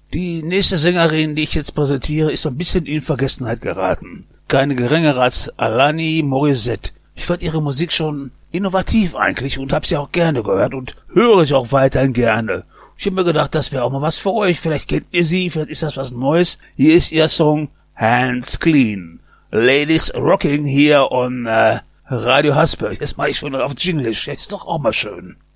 Die nächste Sängerin, die ich jetzt präsentiere, ist so ein bisschen in Vergessenheit geraten. Keine geringere als Alanis Morissette. Ich fand ihre Musik schon innovativ eigentlich und hab sie auch gerne gehört und höre ich auch weiterhin gerne. Ich hab mir gedacht, das wäre auch mal was für euch. Vielleicht kennt ihr sie, vielleicht ist das was Neues. Hier ist ihr Song Hands Clean. Ladies Rocking hier on Radio Hasberg. Jetzt mach ich schon auf Jinglish. Ist doch auch mal schön.